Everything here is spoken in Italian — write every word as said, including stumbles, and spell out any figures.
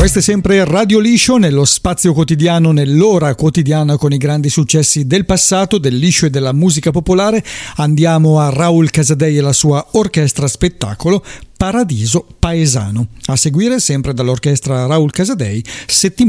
Questo è sempre Radio Liscio, nello spazio quotidiano, nell'ora quotidiana con i grandi successi del passato, del liscio e della musica popolare. Andiamo a Raul Casadei e la sua orchestra spettacolo Paradiso Paesano. A seguire, sempre dall'orchestra Raul Casadei, settimana